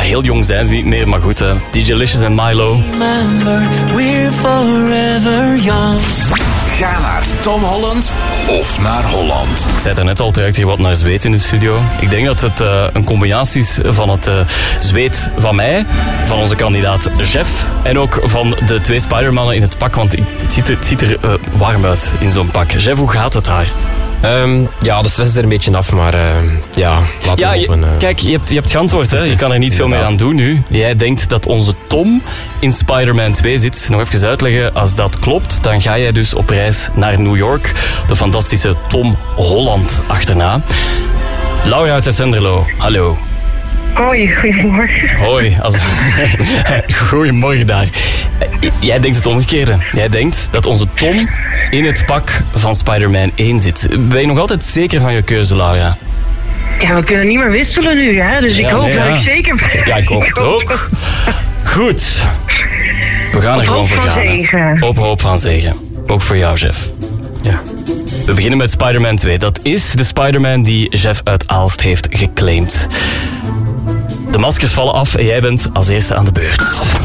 heel jong zijn ze niet meer, maar goed. DJ Licious en Milo. Remember, we're forever young. Ga naar Tom Holland of naar Holland. Ik zei het net al, ruikt hier wat naar zweet in de studio. Ik denk dat het een combinatie is van het zweet van mij, van onze kandidaat Jeff en ook van de 2 Spider-Mannen in het pak, want het ziet er warm uit in zo'n pak. Jeff, hoe gaat het daar? Ja, de stress is er een beetje af, maar laten we hopen. Kijk, je hebt geantwoord, hè? Je kan er niet veel meer aan doen nu. Jij denkt dat onze Tom in Spider-Man 2 zit. Nog even uitleggen, als dat klopt, dan ga jij dus op reis naar New York. De fantastische Tom Holland achterna. Laura uit Tessenderlo, hallo. Hoi, goedemorgen. Hoi. Goedemorgen daar. Jij denkt het omgekeerde. Jij denkt dat onze Tom in het pak van Spider-Man 1 zit. Ben je nog altijd zeker van je keuze, Laura? Ja, we kunnen niet meer wisselen nu, hè? Dus ik hoop dat ik zeker ben. Ja, ik hoop het ook. Goed. We gaan er gewoon voor gaan. Zegen. Op hoop van zegen. Ook voor jou, Jeff. Ja. We beginnen met Spider-Man 2. Dat is de Spider-Man die Jeff uit Aalst heeft geclaimd. De maskers vallen af en jij bent als eerste aan de beurt.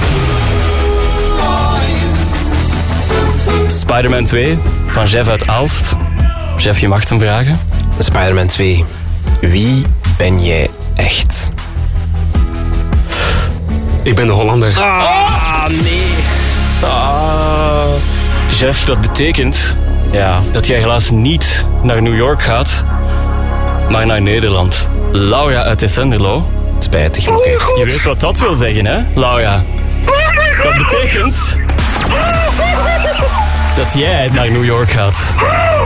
Spider-Man 2 van Jeff uit Aalst. Jeff, je mag hem vragen. Spider-Man 2. Wie ben jij echt? Ik ben de Hollander. Nee. Jeff, dat betekent dat jij helaas niet naar New York gaat, maar naar Nederland. Laura uit Tessenderlo. Spijtig, maar kijk. Je weet wat dat wil zeggen, hè, Laura? Dat betekent dat jij naar New York gaat.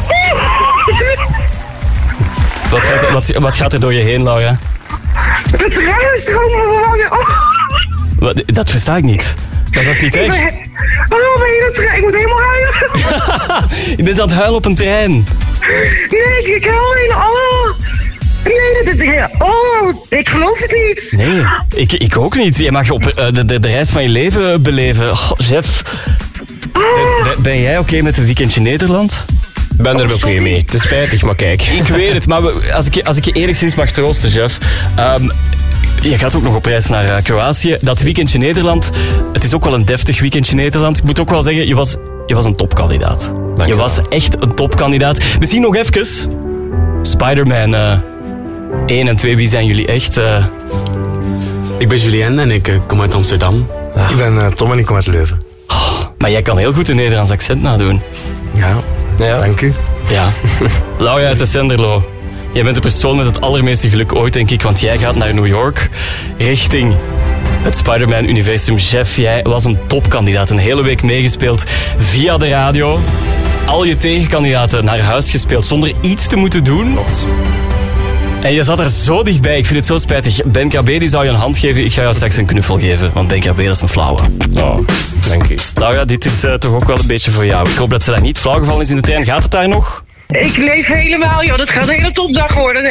Wat gaat er door je heen, Laura? Het trein is gewoon... Dat versta ik niet. Dat is niet echt. Ben je de trein? Ik moet helemaal huilen. Je bent aan het huilen op een trein. Nee, ik huil niet. Ik geloof het niet. Nee, ik ook niet. Je mag op de reis van je leven beleven. Oh, Jeff, ben jij oké met een weekendje Nederland? Ik ben er oké mee. Het is spijtig, maar kijk. Ik weet het, maar als ik je enigszins mag troosten, Jeff. Je gaat ook nog op reis naar Kroatië. Dat weekendje Nederland, het is ook wel een deftig weekendje Nederland. Ik moet ook wel zeggen, je was een topkandidaat. Je was echt een topkandidaat. Misschien nog even. Spider-Man 1 en 2, wie zijn jullie echt? Ik ben Julien en ik kom uit Amsterdam. Ik ben Tom en ik kom uit Leuven. Maar jij kan heel goed een Nederlands accent nadoen. Ja, dank u. Ja. Laura uit Tessenderlo. Jij bent de persoon met het allermeeste geluk ooit, denk ik, want jij gaat naar New York richting het Spider-Man-universum. Jeff, jij was een topkandidaat. Een hele week meegespeeld via de radio. Al je tegenkandidaten naar huis gespeeld zonder iets te moeten doen. Klopt. En je zat er zo dichtbij. Ik vind het zo spijtig. Ben KB die zou je een hand geven. Ik ga jou straks een knuffel geven. Want Ben KB, dat is een flauwe. Oh, dank u. Laura, dit is toch ook wel een beetje voor jou. Ik hoop dat ze daar niet flauw gevallen is in de trein. Gaat het daar nog? Ik leef helemaal, joh. Dat gaat een hele topdag worden.